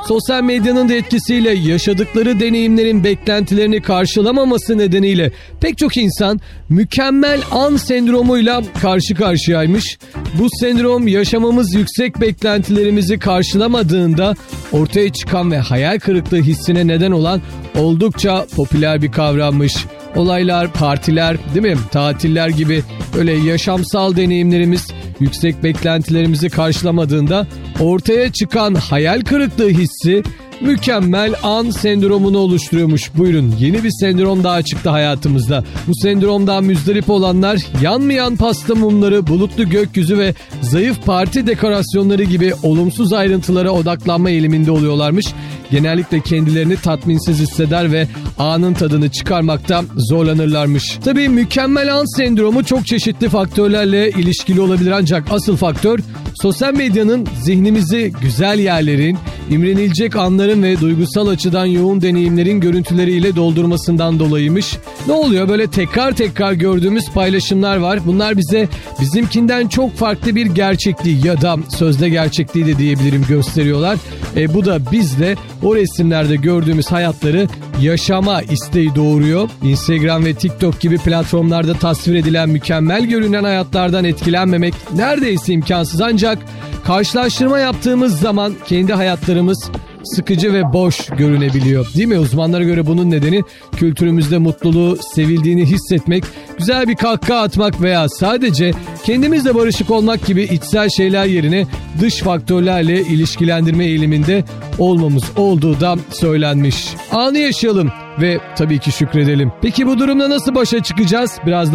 Sosyal medyanın da etkisiyle yaşadıkları deneyimlerin beklentilerini karşılamaması nedeniyle pek çok insan mükemmel an sendromuyla karşı karşıyaymış. Bu sendrom yaşamamız yüksek beklentilerimizi karşılamadığında ortaya çıkan ve hayal kırıklığı hissine neden olan oldukça popüler bir kavrammış. Olaylar, partiler, değil mi? Tatiller gibi öyle yaşamsal deneyimlerimiz yüksek beklentilerimizi karşılamadığında ortaya çıkan hayal kırıklığı hissi mükemmel an sendromunu oluşturuyormuş. Buyurun, yeni bir sendrom daha çıktı hayatımızda. Bu sendromdan müzdarip olanlar yanmayan pasta mumları, bulutlu gökyüzü ve zayıf parti dekorasyonları gibi olumsuz ayrıntılara odaklanma eğiliminde oluyorlarmış. Genellikle kendilerini tatminsiz hisseder ve anın tadını çıkarmakta zorlanırlarmış. Tabii mükemmel an sendromu çok çeşitli faktörlerle ilişkili olabilir ancak asıl faktör sosyal medyanın zihnimizi güzel yerlerin, imrenilecek anların ve duygusal açıdan yoğun deneyimlerin görüntüleriyle doldurmasından dolayıymış. Ne oluyor? Böyle tekrar tekrar gördüğümüz paylaşımlar var. Bunlar bize bizimkinden çok farklı bir gerçekliği ya da sözde gerçekliği de diyebilirim gösteriyorlar. Bu da bizde o resimlerde gördüğümüz hayatları yaşama isteği doğuruyor. Instagram ve TikTok gibi platformlarda tasvir edilen mükemmel görünen hayatlardan etkilenmemek neredeyse imkansız ancak karşılaştırma yaptığımız zaman kendi hayatlarımız sıkıcı ve boş görünebiliyor. Değil mi? Uzmanlara göre bunun nedeni kültürümüzde mutluluğu, sevildiğini hissetmek, güzel bir kahkaha atmak veya sadece kendimizle barışık olmak gibi içsel şeyler yerine dış faktörlerle ilişkilendirme eğiliminde olmamız olduğu da söylenmiş. Anı yaşayalım ve tabii ki şükredelim. Peki bu durumda nasıl başa çıkacağız? Birazdan